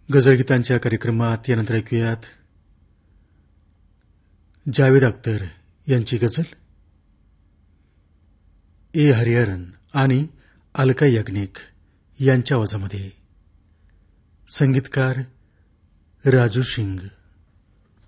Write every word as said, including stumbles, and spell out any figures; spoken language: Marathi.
गझलगीतांच्या कार्यक्रमात यानंतर ऐकूयात जावेद अख्तर यांची गझल ए हरिहरन आणि अलका याग्निक यांच्या आवाजामध्ये. संगीतकार राजू सिंग.